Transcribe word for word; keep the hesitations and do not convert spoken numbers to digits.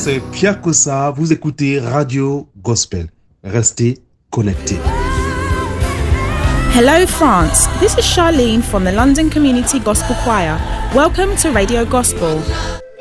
c'est Pierre Kossa. Vous écoutez Radio Gospel. Restez connectés. Hello France, this is Charlene from the London Community Gospel Choir. Welcome to Radio Gospel.